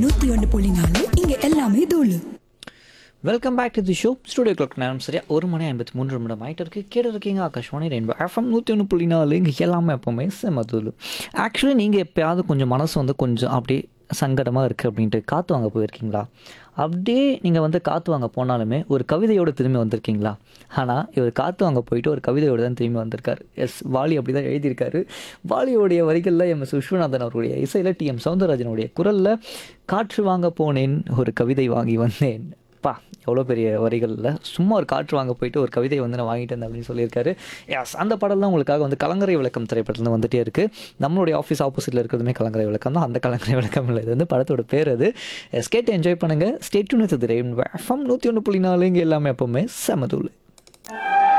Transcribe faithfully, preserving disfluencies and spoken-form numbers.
நூத்தி ஒன்று புள்ளி நாலு இங்க எல்லாமே தூளு. Welcome back to the show. Studio clock நேரம் சரியா ஒரு மணி ஐம்பத்தி மூன்று நிமிடம் ஆகிட்டு இருக்குது. கேட்டு இருக்கீங்க ஆகாஷ்வாணி ரெயின்போ எஃப்எம் நூற்றி ஒன்று புள்ளி நாலு இங்கே எல்லாமே எப்போவுமே செமதூள். ஆக்சுவலி நீங்கள் எப்போயாவது கொஞ்சம் மனசு வந்து கொஞ்சம் அப்படியே சங்கடமாக இருக்குது அப்படின்ட்டு காற்று வாங்க போயிருக்கீங்களா? அப்படியே நீங்கள் வந்து காற்று வாங்க போனாலுமே ஒரு கவிதையோடு திரும்பி வந்திருக்கீங்களா? ஆனால் இவர் காற்று வாங்க போயிட்டு ஒரு கவிதையோடு தான் திரும்பி வந்திருக்காரு. எஸ், வாலி அப்படி தான் எழுதியிருக்காரு. வாலியோடைய வரிகளில் எம் எஸ் விஸ்வநாதன் அவருடைய இசையில் டி எம் சௌந்தரராஜனுடைய குரலில் காற்று வாங்க போனேன் ஒரு கவிதை வாங்கி வந்தேன். பா, எவ்வளோ பெரிய வரிகளில் சும்மா ஒரு காற்று வாங்க போயிட்டு ஒரு கவிதையை வந்து நான் வாங்கிட்டு வந்தேன் அப்படின்னு சொல்லியிருக்காரு. எஸ், அந்த பாடல் தான் உங்களுக்காக வந்து கலங்கரை விளக்கம் திரைப்படத்தில் வந்துட்டே இருக்குது. நம்மளுடைய ஆஃபீஸ் ஆப்போசிட்டில் இருக்கிறதுமே கலங்கரை விளக்கம் தான். அந்த கலங்கரை விளக்கம் இல்லை, இது வந்து படத்தோட பேர். அது எஸ், கேட்டு என்ஜாய் பண்ணுங்கள். Stay tune with the rainbow FM நூற்றி ஒன்று புள்ளி நாலு இங்கே எல்லாமே எப்போவுமே செமதூள்.